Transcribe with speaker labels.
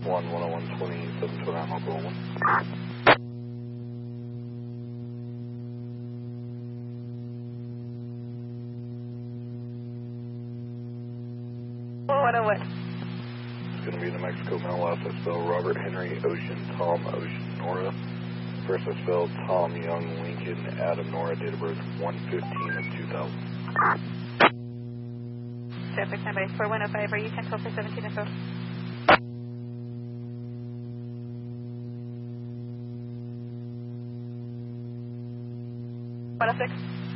Speaker 1: 10120, 729, I'll go 1. It's going to be New Mexico Mel. Last I spell Robert Henry Ocean Tom Ocean Nora. First I spell Tom Young Lincoln Adam Nora. Date of birth 1/15 of 2000.
Speaker 2: Traffic standby 4105. Are you 1012 for 17 info? 106.